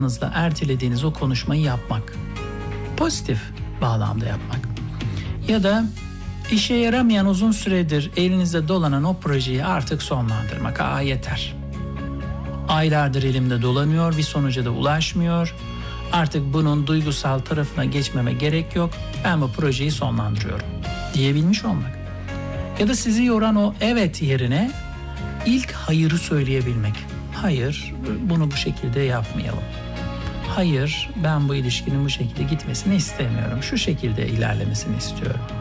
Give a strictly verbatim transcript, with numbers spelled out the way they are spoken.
ertelediğiniz o konuşmayı yapmak. Pozitif bağlamda yapmak. Ya da işe yaramayan, uzun süredir elinizde dolanan o projeyi artık sonlandırmak. Aa yeter. Aylardır elimde dolanıyor, bir sonuca da ulaşmıyor. Artık bunun duygusal tarafına geçmeme gerek yok. Ben bu projeyi sonlandırıyorum diyebilmiş olmak. Ya da sizi yoran o evet yerine ilk hayırı söyleyebilmek. Hayır, bunu bu şekilde yapmayalım. Hayır, ben bu ilişkinin bu şekilde gitmesini istemiyorum. Şu şekilde ilerlemesini istiyorum.